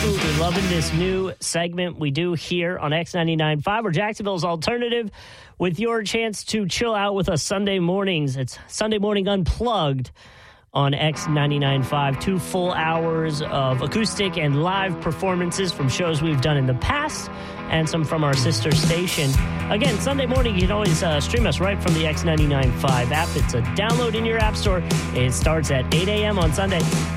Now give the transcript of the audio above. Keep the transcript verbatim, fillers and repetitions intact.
absolutely loving this new segment we do here on X ninety-nine point five, or Jacksonville's alternative, with your chance to chill out with us Sunday mornings. It's Sunday Morning Unplugged on X ninety-nine point five. Two full hours of acoustic and live performances from shows we've done in the past and some from our sister station. Again, Sunday morning, you can always uh, stream us right from the X ninety-nine point five app. It's a download in your app store. It starts at eight a.m. on Sunday.